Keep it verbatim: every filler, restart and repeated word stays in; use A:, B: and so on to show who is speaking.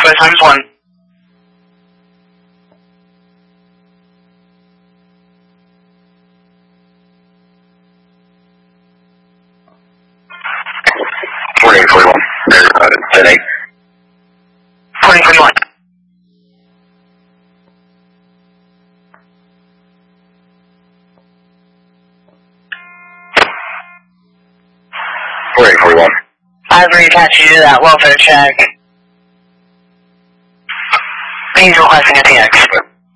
A: Alpha times one.
B: Forty eight forty one. Uh, ten eight.
A: Forty forty one.
B: Forty eight forty one.
A: I've reattached you to that welfare check. He's requesting a T X.